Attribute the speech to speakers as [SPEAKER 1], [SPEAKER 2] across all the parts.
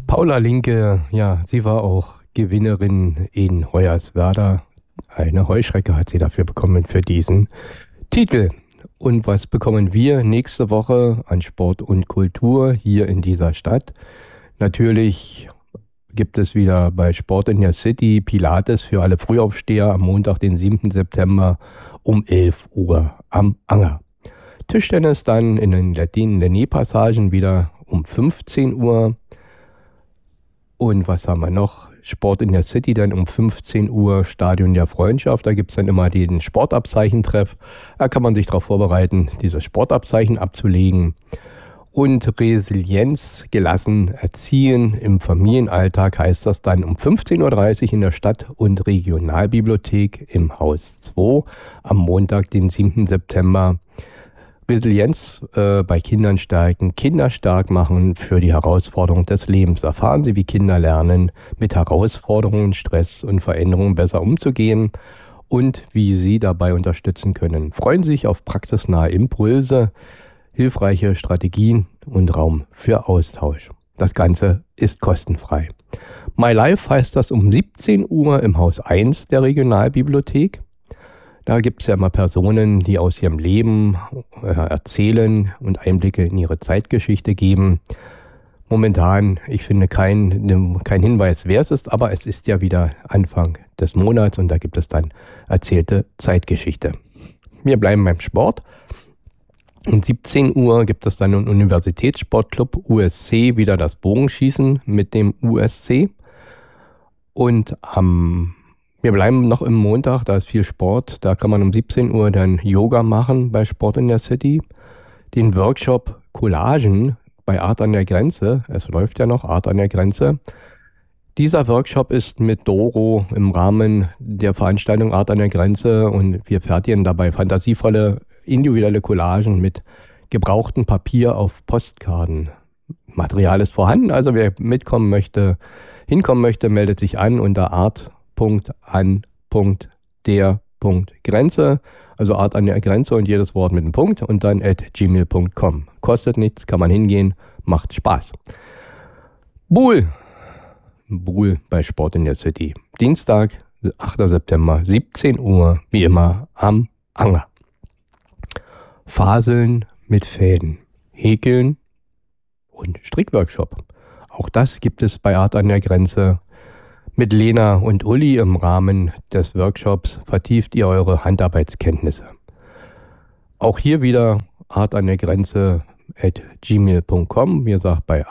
[SPEAKER 1] Paula Linke, ja, sie war auch Gewinnerin in Hoyerswerda. Eine Heuschrecke hat sie dafür bekommen für diesen Titel. Und was bekommen wir nächste Woche an Sport und Kultur hier in dieser Stadt? Natürlich gibt es wieder bei Sport in der City Pilates für alle Frühaufsteher am Montag, den 7. September um 11 Uhr am Anger. Tischtennis dann in den Latinen-Passagen wieder um 15 Uhr. Und was haben wir noch? Sport in der City dann um 15 Uhr, Stadion der Freundschaft. Da gibt es dann immer den Sportabzeichentreff. Da kann man sich darauf vorbereiten, dieses Sportabzeichen abzulegen. Und Resilienz gelassen erziehen im Familienalltag heißt das dann um 15.30 Uhr in der Stadt- und Regionalbibliothek im Haus 2 am Montag, den 7. September. Resilienz bei Kindern stärken, Kinder stark machen für die Herausforderungen des Lebens. Erfahren Sie, wie Kinder lernen, mit Herausforderungen, Stress und Veränderungen besser umzugehen und wie Sie dabei unterstützen können. Freuen Sie sich auf praxisnahe Impulse, hilfreiche Strategien und Raum für Austausch. Das Ganze ist kostenfrei. My Life heißt das um 17 Uhr im Haus 1 der Regionalbibliothek. Da gibt es ja immer Personen, die aus ihrem Leben erzählen und Einblicke in ihre Zeitgeschichte geben. Momentan, ich finde kein Hinweis, wer es ist, aber es ist ja wieder Anfang des Monats und da gibt es dann erzählte Zeitgeschichte. Wir bleiben beim Sport. Um 17 Uhr gibt es dann im Universitätssportclub USC wieder das Bogenschießen mit dem USC. Und wir bleiben noch im Montag, da ist viel Sport. Da kann man um 17 Uhr dann Yoga machen bei Sport in der City. Den Workshop Collagen bei Art an der Grenze. Es läuft ja noch Art an der Grenze. Dieser Workshop ist mit Doro im Rahmen der Veranstaltung Art an der Grenze und wir fertigen dabei fantasievolle individuelle Collagen mit gebrauchtem Papier auf Postkarten. Material ist vorhanden, also wer hinkommen möchte, meldet sich an unter art.an.der.grenze, also Art an der Grenze und jedes Wort mit einem Punkt und dann @gmail.com. Kostet nichts, kann man hingehen, macht Spaß. Buhl bei Sport in der City. Dienstag, 8. September, 17 Uhr, wie immer am Anger. Faseln mit Fäden, Häkeln und Strickworkshop. Auch das gibt es bei Art an der Grenze. Mit Lena und Uli im Rahmen des Workshops vertieft ihr eure Handarbeitskenntnisse. Auch hier wieder Art an der Grenze @gmail.com. Wie gesagt, bei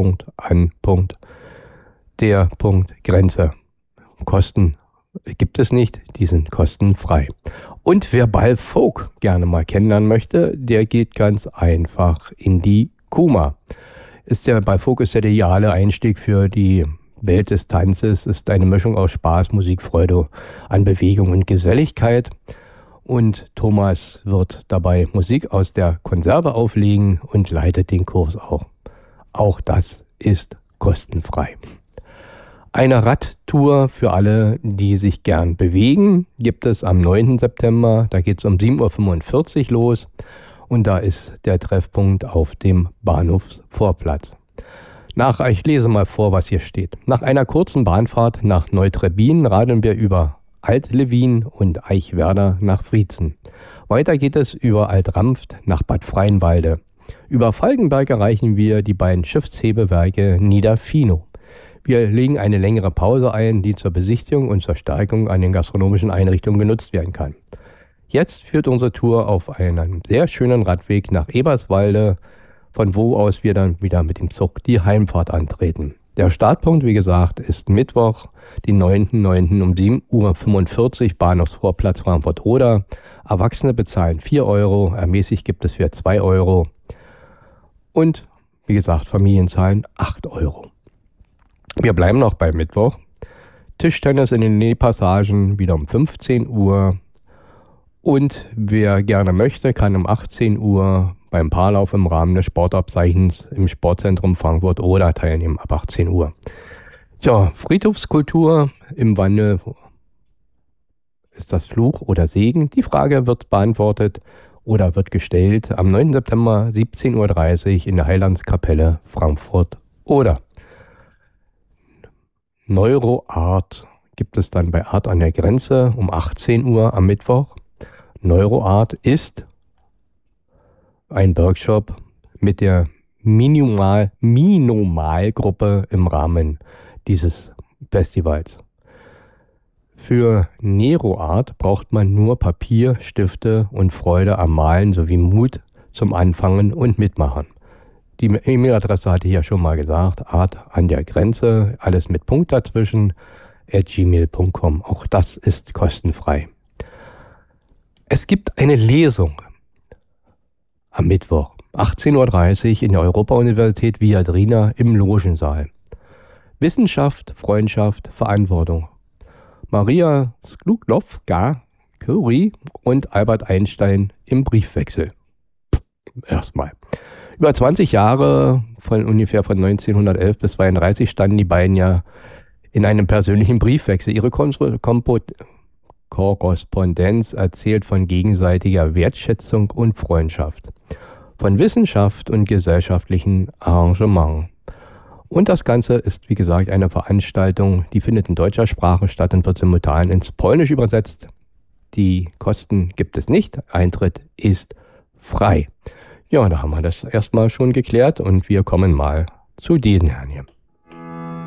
[SPEAKER 1] art.an.der.grenze. Kosten gibt es nicht, die sind kostenfrei. Und wer Ballfolk gerne mal kennenlernen möchte, der geht ganz einfach in die Kuma. Ballfolk ist der ideale Einstieg für die Welt des Tanzes, ist eine Mischung aus Spaß, Musik, Freude an Bewegung und Geselligkeit. Und Thomas wird dabei Musik aus der Konserve auflegen und leitet den Kurs auch. Auch das ist kostenfrei. Eine Radtour für alle, die sich gern bewegen, gibt es am 9. September. Da geht es um 7.45 Uhr los und da ist der Treffpunkt auf dem Bahnhofsvorplatz. Ich lese mal vor, was hier steht. Nach einer kurzen Bahnfahrt nach Neutrebin radeln wir über Alt-Lewin und Eichwerder nach Friezen. Weiter geht es über Alt-Rampft nach Bad Freienwalde. Über Falkenberg erreichen wir die beiden Schiffshebewerke Niederfino. Wir legen eine längere Pause ein, die zur Besichtigung und zur Stärkung an den gastronomischen Einrichtungen genutzt werden kann. Jetzt führt unsere Tour auf einen sehr schönen Radweg nach Eberswalde, von wo aus wir dann wieder mit dem Zug die Heimfahrt antreten. Der Startpunkt, wie gesagt, ist Mittwoch, den 9.9. um 7.45 Uhr, Bahnhofsvorplatz Frankfurt-Oder. Erwachsene bezahlen 4 Euro, ermäßigt gibt es für 2 Euro. Und, wie gesagt, Familien zahlen 8 Euro. Wir bleiben noch bei Mittwoch. Tischtennis in den Nähpassagen wieder um 15 Uhr. Und wer gerne möchte, kann um 18 Uhr beim Paarlauf im Rahmen des Sportabzeichens im Sportzentrum Frankfurt-Oder teilnehmen, ab 18 Uhr. Ja, Friedhofskultur im Wandel. Ist das Fluch oder Segen? Die Frage wird beantwortet oder wird gestellt am 9. September 17.30 Uhr in der Heilandskapelle Frankfurt-Oder. Neuroart gibt es dann bei Art an der Grenze um 18 Uhr am Mittwoch. Neuroart ist ein Workshop mit der Minimalgruppe im Rahmen dieses Festivals. Für Neroart braucht man nur Papier, Stifte und Freude am Malen sowie Mut zum Anfangen und Mitmachen. Die E-Mail-Adresse hatte ich ja schon mal gesagt, Art an der Grenze, alles mit Punkt dazwischen, @gmail.com. Auch das ist kostenfrei. Es gibt eine Lesung am Mittwoch, 18:30 Uhr in der Europa-Universität Viadrina im Logensaal. Wissenschaft, Freundschaft, Verantwortung. Maria Sklodowska-Curie und Albert Einstein im Briefwechsel. Erstmal. Über 20 Jahre, ungefähr von 1911 bis 1932, standen die beiden ja in einem persönlichen Briefwechsel. Ihre Korrespondenz erzählt von gegenseitiger Wertschätzung und Freundschaft, von Wissenschaft und gesellschaftlichen Engagement. Und das Ganze ist, wie gesagt, eine Veranstaltung, die findet in deutscher Sprache statt und wird simultan ins Polnische übersetzt. Die Kosten gibt es nicht, Eintritt ist frei. Ja, da haben wir das erstmal schon geklärt und wir kommen mal zu diesen Herren hier.